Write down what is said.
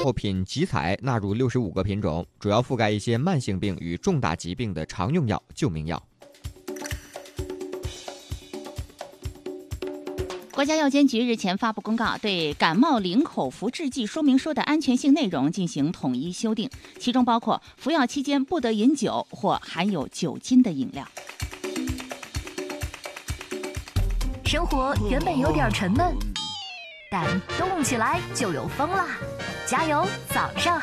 药品集采纳入65个品种，主要覆盖一些慢性病与重大疾病的常用药、救命药。 国家药监局日前发布公告，对感冒领口服制剂说明书的安全性内容进行统一修订，其中包括服药期间不得饮酒或含有酒精的饮料。 生活原本有点沉闷，但动起来就有风啦！加油，早上好！